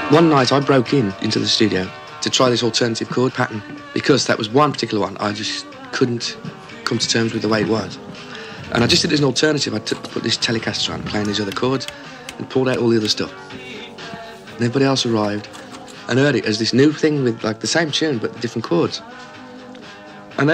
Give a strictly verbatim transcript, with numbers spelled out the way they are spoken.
One night I broke in into the studio to try this alternative chord pattern because that was one particular one I just couldn't come to terms with the way it was. And I just did it as an alternative. I took, put this Telecaster on, playing these other chords, and pulled out all the other stuff. And everybody else arrived and heard it as this new thing with like the same tune but different chords.